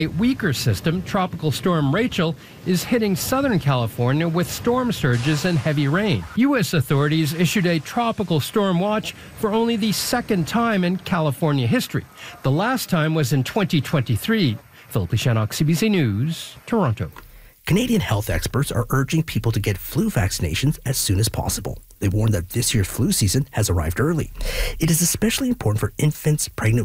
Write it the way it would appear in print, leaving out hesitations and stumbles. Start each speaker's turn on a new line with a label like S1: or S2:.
S1: A weaker system, Tropical Storm Rachel, is hitting Southern California with storm surges and heavy rain. U.S. authorities issued a tropical storm watch for only the second time in California history. The last time was in 2023. Philip Shannock, CBC News, Toronto.
S2: Canadian health experts are urging people to get flu vaccinations as soon as possible. They warn that this year's flu season has arrived early. It is especially important for infants, pregnant